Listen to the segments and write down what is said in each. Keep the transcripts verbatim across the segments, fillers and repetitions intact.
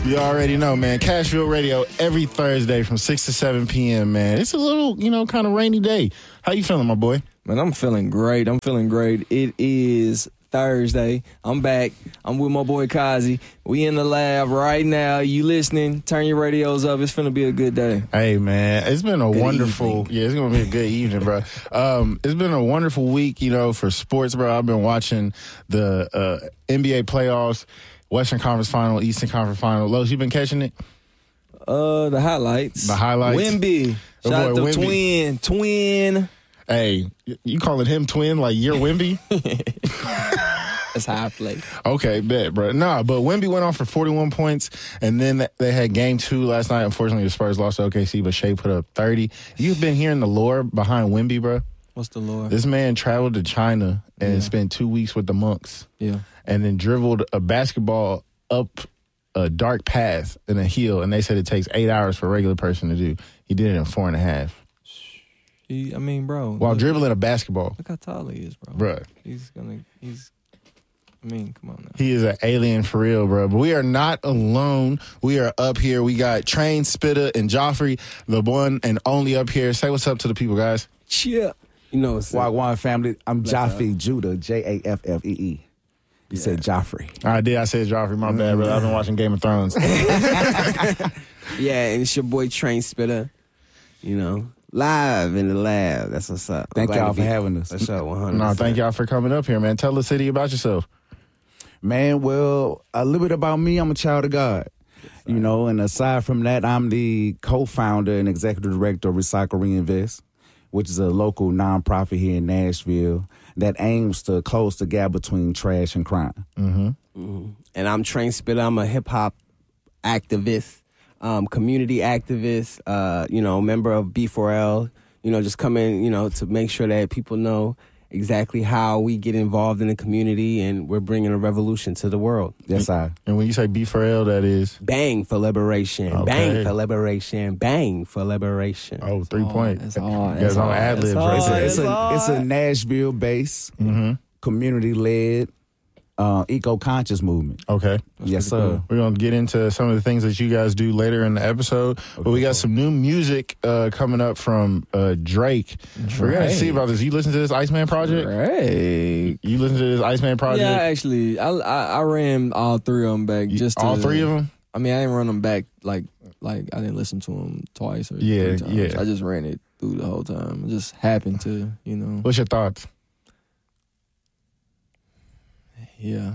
You already know, man. Cashville Radio every Thursday from six to seven p.m., man. It's a little, you know, kind of rainy day. How you feeling, my boy? Man, I'm feeling great. I'm feeling great. It is Thursday. I'm back. I'm with my boy Kazi. We in the lab right now. You listening? Turn your radios up. It's finna be a good day. Hey, man. It's been a good wonderful, evening. yeah, it's going to be a good evening, bro. Um, it's been a wonderful week, you know, for sports, bro. I've been watching the uh, N B A playoffs, Western Conference Final, Eastern Conference Final. Los, you been catching it? Uh, the highlights. The highlights. Wemby. Oh, Shout out boy, to Wemby. Twin. Twin. Hey, you calling him twin like you're Wemby? That's how I play. Okay, bet, bro. Nah, but Wemby went off for forty-one points, and then they had game two last night. Unfortunately, the Spurs lost to O K C, but Shea put up thirty. You've been hearing the lore behind Wemby, bro? What's the lore? This man traveled to China and Yeah. spent two weeks with the monks. Yeah. And then dribbled a basketball up a dark path in a hill, and they said it takes eight hours for a regular person to do. He did it in four and a half. He, I mean, bro. While look, dribbling a basketball. Look how tall he is, bro. Bruh. He's gonna, he's, I mean, come on now. He is an alien for real, bro. But we are not alone. We are up here. We got Train, Spitta, and Joffrey, the one and only up here. Say what's up to the people, guys. Yeah. You know what's up. Wagwan family. I'm Joffrey Judah, J A F F E E. You said Joffrey. I did. I said Joffrey. My bad, brother. I've been watching Game of Thrones. Yeah, and it's your boy Train Spitter. You know, live in the lab. That's what's up. Thank I'm glad y'all to for be- having us. For sure, one hundred. No, thank y'all for coming up here, man. Tell the city about yourself. Man, well, a little bit about me. I'm a child of God. You know, and aside from that, I'm the co-founder and executive director of Recycle Reinvest, which is a local nonprofit here in Nashville that aims to close the gap between trash and crime. Mm-hmm. Mm-hmm. And I'm Train Spitter. I'm a hip hop activist, um, community activist. Uh, you know, member of B four L. You know, just coming, you know, to make sure that people know exactly how we get involved in the community, and we're bringing a revolution to the world. Yes, I. And when you say B four L, that is? Bang for liberation. Okay. Bang for liberation. Bang for liberation. Oh, three point. That's all. You guys That's on all. ad libs, That's right all. there. It's That's a, all. it's a Nashville-based, Mm-hmm. community-led, uh, eco-conscious movement. Okay. Yes, sir. We're going to get into some of the things that you guys do later in the episode. But we got some new music uh, coming up from uh, Drake. We're going to see about this. You listen to this Iceman project? Right. You listen to this Iceman project? Yeah, actually, I, I I ran all three of them back. You- Just to, all three of them? I mean, I didn't run them back like like I didn't listen to them twice or Yeah, three times. yeah. I just ran it through the whole time. It just happened to, you know. What's your thoughts? Yeah.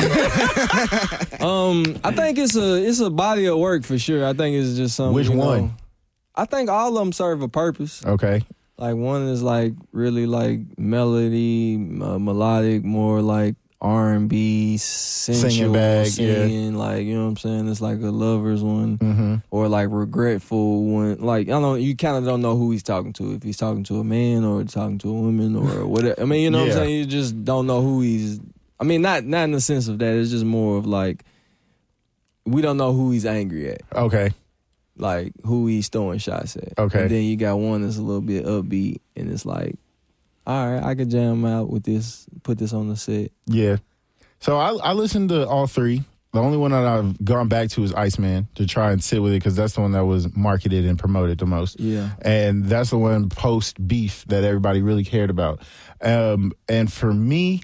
um, I think it's a it's a body of work for sure. I think it's just something. Which you one? know, I think all of them serve a purpose. Okay. Like one is like really like melody, uh, melodic, more like R and B, sensual, Singing bag, singing, like, you know what I'm saying? It's like a lover's one, Mm-hmm. or like regretful one. Like, I don't know, you kind of don't know who he's talking to. If he's talking to a man or talking to a woman or whatever. I mean, you know what Yeah. I'm saying? You just don't know who he's. I mean, not not in the sense of that. It's just more of like we don't know who he's angry at. Okay. Like who he's throwing shots at. Okay. And then you got one that's a little bit upbeat, and it's like, all right, I could jam out with this, put this on the set. Yeah. So I, I listened to all three. The only one that I've gone back to is Iceman to try and sit with it because that's the one that was marketed and promoted the most. Yeah. And that's the one post beef that everybody really cared about. Um, and for me,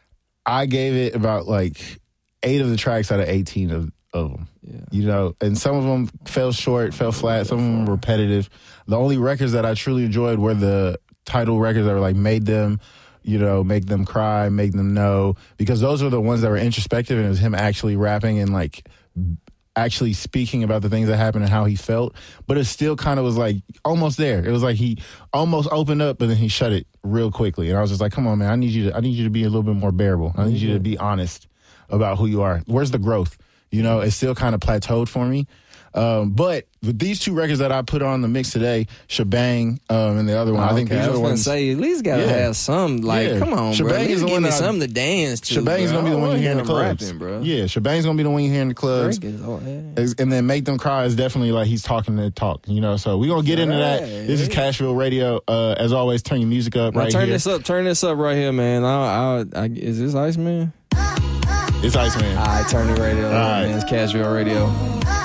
I gave it about like eight of the tracks out of eighteen of, of them. Yeah. You know, and some of them fell short, fell flat. Some of them were repetitive. The only records that I truly enjoyed were the title records that were like made them, you know, make them cry, make them know, because those were the ones that were introspective and it was him actually rapping and like actually speaking about the things that happened and how he felt. But it still kind of was like almost there. It was like he almost opened up, but then he shut it real quickly. And I was just like, come on, man, I need you to, I need you to be a little bit more bearable. I need you to be honest about who you are. Where's the growth? You know, it's still kind of plateaued for me. Um, but with these two records that I put on the mix today, Shebang um, and the other one, I think Okay, these I are was the gonna ones. say at least gotta Yeah. have some. Like, Yeah. come on, Shebang bro. At is least the give one me that I- something to dance to. Shebang's bro. gonna be the I one you wanna hear in the him clubs. rapping, bro. Yeah, Shebang's gonna be the one you hear in the clubs. Drake is all- yeah. Is- And then Make Them Cry is definitely like he's talking the talk, you know. So we're gonna get into that. Right. This is Cashville Radio. Uh, as always, turn your music up Now right turn here. this up. Turn this up right here, man. I, I, I, is this Iceman? It's Iceman. All right, turn the radio. All right. Man, it's Casual Radio.